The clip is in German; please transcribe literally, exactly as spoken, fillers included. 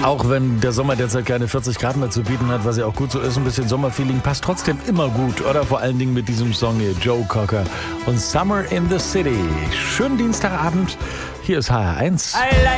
Auch wenn der Sommer derzeit keine vierzig Grad mehr zu bieten hat, was ja auch gut so ist, ein bisschen Sommerfeeling passt trotzdem immer gut, oder? Vor allen Dingen mit diesem Song hier, Joe Cocker und Summer in the City. Schönen Dienstagabend, hier ist H R eins.